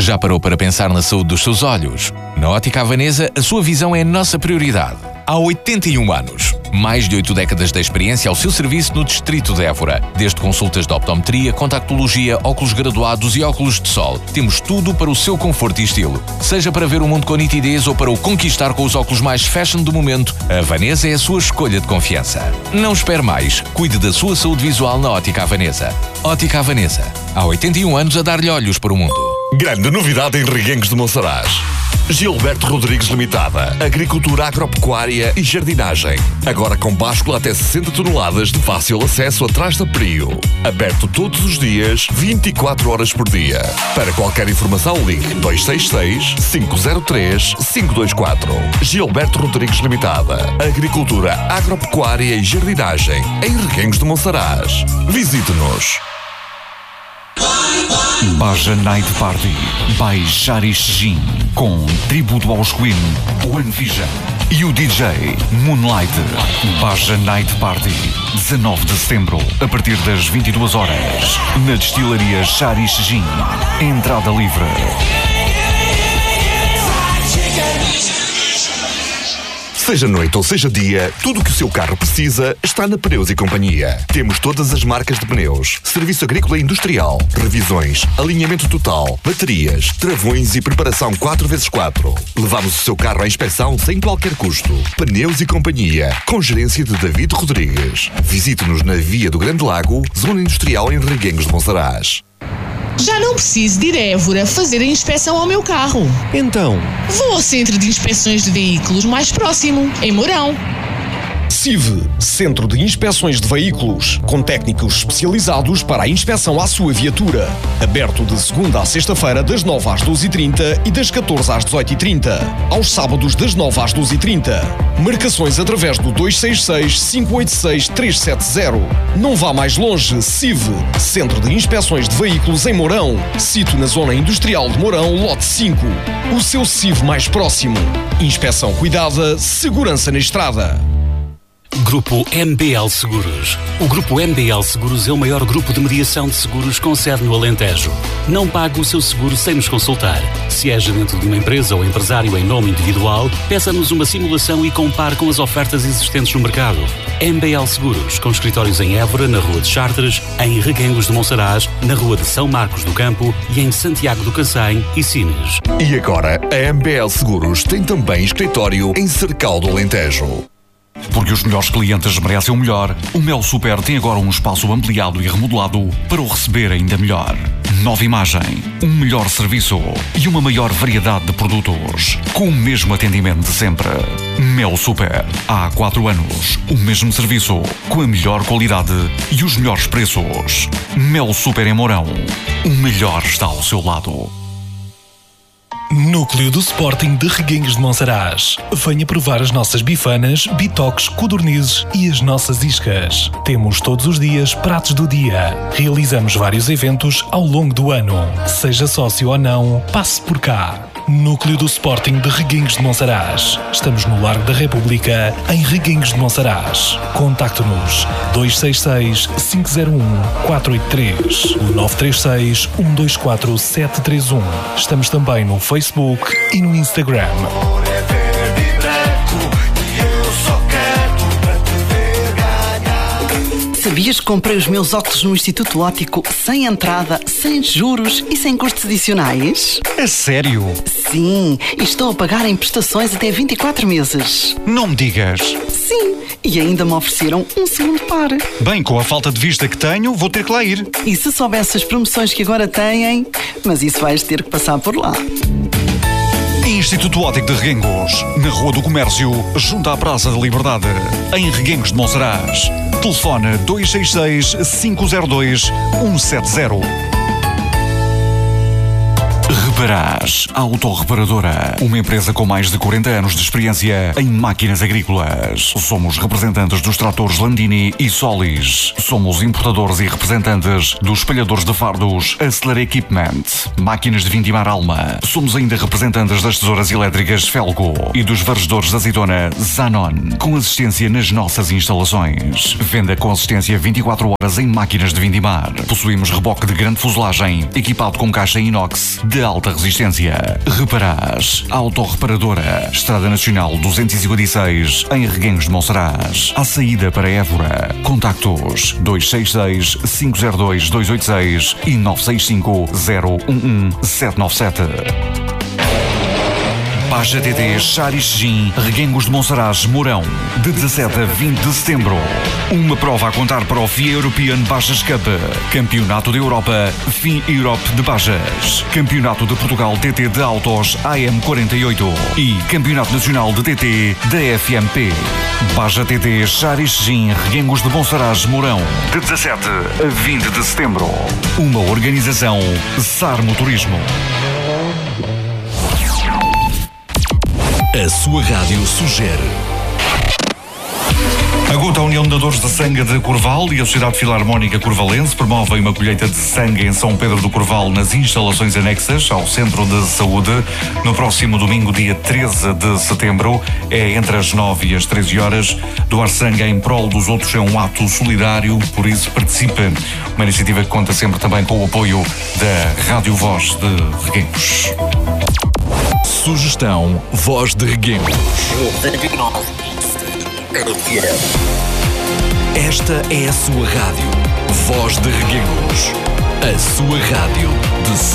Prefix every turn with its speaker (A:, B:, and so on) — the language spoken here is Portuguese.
A: Já parou para pensar na saúde dos seus olhos? Na Ótica Havanesa, a sua visão é a nossa prioridade. Há 81 anos. Mais de 8 décadas de experiência ao seu serviço no distrito de Évora. Desde consultas de optometria, contactologia, óculos graduados e óculos de sol. Temos tudo para o seu conforto e estilo. Seja para ver o mundo com nitidez ou para o conquistar com os óculos mais fashion do momento, a Havanesa é a sua escolha de confiança. Não espere mais. Cuide da sua saúde visual na Ótica Havanesa. Ótica Havanesa. Há 81 anos a dar-lhe olhos para o mundo.
B: Grande novidade em Reguengos de Monsaraz. Gilberto Rodrigues Limitada. Agricultura agropecuária e jardinagem. Agora com báscula até 60 toneladas de fácil acesso atrás da Prio. Aberto todos os dias, 24 horas por dia. Para qualquer informação, ligue 266-503-524. Gilberto Rodrigues Limitada. Agricultura agropecuária e jardinagem. Em Reguengos de Monsaraz. Visite-nos.
C: Baja Night Party by Charish Jin, com tributo aos Queen, One Vision e o DJ Moonlight. Baja Night Party, 19 de setembro, a partir das 22 horas, na destilaria Charish Jin. Entrada livre.
B: Seja noite ou seja dia, tudo o que o seu carro precisa está na Pneus e Companhia. Temos todas as marcas de pneus, serviço agrícola e industrial, revisões, alinhamento total, baterias, travões e preparação 4x4. Levamos o seu carro à inspeção sem qualquer custo. Pneus e Companhia, com gerência de David Rodrigues. Visite-nos na Via do Grande Lago, Zona Industrial em Reguengos de Monsaraz.
D: Já não preciso de ir a Évora fazer a inspeção ao meu carro.
E: Então?
D: Vou ao Centro de Inspeções de Veículos mais próximo, em Mourão.
E: CIV, Centro de Inspeções de Veículos, com técnicos especializados para a inspeção à sua viatura. Aberto de segunda à sexta-feira, das 9 às 12h30 e das 14 às 18h30. Aos sábados, das 9 às 12h30. Marcações através do 266-586-370. Não vá mais longe, CIV, Centro de Inspeções de Veículos em Mourão. Sito na Zona Industrial de Mourão, lote 5. O seu CIV mais próximo. Inspeção cuidada, segurança na estrada.
F: Grupo MBL Seguros. O Grupo MBL Seguros é o maior grupo de mediação de seguros com sede no Alentejo. Não pague o seu seguro sem nos consultar. Se é gerente de uma empresa ou empresário em nome individual, peça-nos uma simulação e compare com as ofertas existentes no mercado. MBL Seguros, com escritórios em Évora, na Rua de Chartres, em Reguengos de Monsaraz, na Rua de São Marcos do Campo e em Santiago do Cacém e Sines.
B: E agora, a MBL Seguros tem também escritório em Cercal do Alentejo.
C: Porque os melhores clientes merecem o melhor, o Mel Super tem agora um espaço ampliado e remodelado para o receber ainda melhor. Nova imagem, um melhor serviço e uma maior variedade de produtos, com o mesmo atendimento de sempre. Mel Super, há 4 anos, o mesmo serviço, com a melhor qualidade e os melhores preços. Mel Super em Mourão, o melhor está ao seu lado.
G: Núcleo do Sporting de Reguengos de Monsaraz. Venha provar as nossas bifanas, bitoques, codornizes e as nossas iscas. Temos todos os dias pratos do dia. Realizamos vários eventos ao longo do ano. Seja sócio ou não, passe por cá. Núcleo do Sporting de Reguengos de Monsaraz. Estamos no Largo da República, em Reguengos de Monsaraz. Contacte-nos 266-501-483 ou 936-124-731. Estamos também no Facebook e no Instagram.
H: Sabias que comprei os meus óculos no Instituto Óptico sem entrada, sem juros e sem custos adicionais?
C: É sério?
H: Sim, e estou a pagar em prestações até 24 meses.
C: Não me digas.
H: Sim, e ainda me ofereceram um segundo par.
C: Bem, com a falta de vista que tenho, vou ter que lá ir.
H: E se soubesse as promoções que agora têm, mas isso vais ter que passar por lá.
C: Instituto Óptico de Reguengos, na Rua do Comércio, junto à Praça da Liberdade, em Reguengos de Monsaraz. Telefone 266-502-170. Reparás Autorreparadora, uma empresa com mais de 40 anos de experiência em máquinas agrícolas. Somos representantes dos tratores Landini e Solis. Somos importadores e representantes dos espalhadores de fardos Aceler Equipment, máquinas de vindimar Alma. Somos ainda representantes das tesouras elétricas Felgo e dos varredores de azeitona Zanon, com assistência nas nossas instalações. Venda com assistência 24 horas em máquinas de vindimar. Possuímos reboque de grande fuselagem, equipado com caixa inox de alta alta resistência. Reparás Autorreparadora, Estrada Nacional 256, em Reguengos de Monsaraz, à saída para Évora. Contactos 266-502-286 e 965-011-797. Baja TT Xarixim, Reguengos de Monsaraz, Mourão, de 17 a 20 de setembro. Uma prova a contar para o FIA European Bajas Cup, Campeonato da Europa, FIA Europe de Bajas, Campeonato de Portugal TT de Autos AM48 e Campeonato Nacional de TT da FMP. Baja TT Xarixim, Reguengos de Monsaraz, Mourão, de 17 a 20 de setembro. Uma organização SAR Motorismo.
I: A sua rádio sugere.
C: A Gota União de Dadores de Sangue de Corval e a Sociedade Filarmónica Corvalense promovem uma colheita de sangue em São Pedro do Corval nas instalações anexas ao Centro de Saúde no próximo domingo, dia 13 de setembro. É entre as 9 e as 13 horas. Doar sangue em prol dos outros é um ato solidário, por isso participe. Uma iniciativa que conta sempre também com o apoio da Rádio Voz de Reguengos.
I: Sugestão Voz de Reguengos. Esta é a sua rádio. Voz de Reguengos. A sua rádio de